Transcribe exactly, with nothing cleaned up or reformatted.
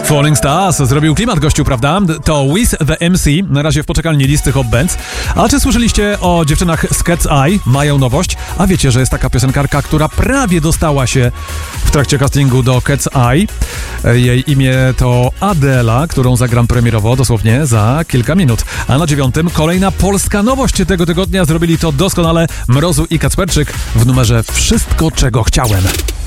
Falling Stars zrobił klimat gościu, prawda? To Wiz the M C, na razie w poczekalni listy Hot Bands. A czy słyszeliście o dziewczynach z Cat's Eye? Mają nowość. A wiecie, że jest taka piosenkarka, która prawie dostała się w trakcie castingu do Cat's Eye. Jej imię to Adela, którą zagram premierowo dosłownie za kilka minut. A na dziewiątym kolejna polska nowość tego tygodnia. Zrobili to doskonale Mrozu i Kacperczyk w numerze Wszystko, czego chciałem.